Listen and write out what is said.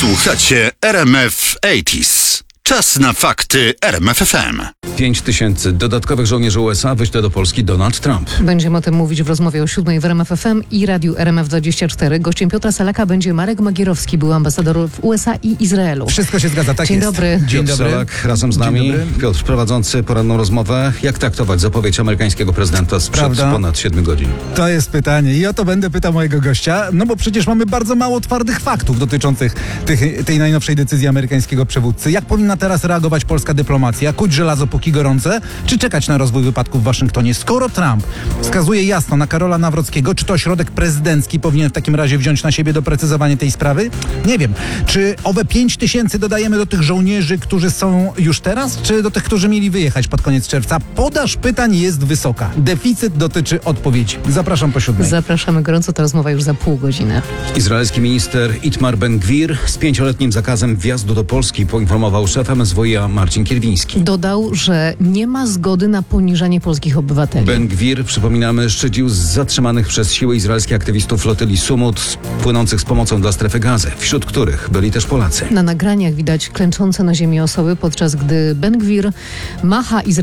Słuchacie RMF 80s. Czas na fakty RMF FM. 5 000 dodatkowych żołnierzy USA wyśle do Polski Donald Trump. Będziemy o tym mówić w rozmowie o 7 w RMF FM i Radiu RMF24. Gościem Piotra Salaka będzie Marek Magierowski, był ambasador w USA i Izraelu. Wszystko się zgadza, tak Dzień jest. dobry. Piotr Salak razem z nami. Piotr prowadzący poranną rozmowę. Jak traktować zapowiedź amerykańskiego prezydenta sprzed Prawda? ponad 7 godzin? To jest pytanie i o to będę pytał mojego gościa, no bo przecież mamy bardzo mało twardych faktów dotyczących tej najnowszej decyzji amerykańskiego przywódcy. Jak powinna teraz reagować polska dyplomacja? Kuć żelazo póki gorące? Czy czekać na rozwój wypadków w Waszyngtonie? Skoro Trump wskazuje jasno na Karola Nawrockiego, czy to ośrodek prezydencki powinien w takim razie wziąć na siebie doprecyzowanie tej sprawy? Nie wiem. Czy owe 5 000 dodajemy do tych żołnierzy, którzy są już teraz, czy do tych, którzy mieli wyjechać pod koniec czerwca? Podaż pytań jest wysoka. Deficyt dotyczy odpowiedzi. Zapraszam po 7. Zapraszamy gorąco, ta rozmowa już za pół godziny. Izraelski minister Itamar Ben-Gvir z 5-letnim zakazem wjazdu do Polski poinformował szef MSWiA Marcin Kierwiński. Dodał, że nie ma zgody na poniżanie polskich obywateli. Ben-Gvir, przypominamy, szczycił z zatrzymanych przez siły izraelskie aktywistów flotyli Sumut płynących z pomocą dla strefy Gazy, wśród których byli też Polacy. Na nagraniach widać klęczące na ziemi osoby, podczas gdy Ben-Gvir macha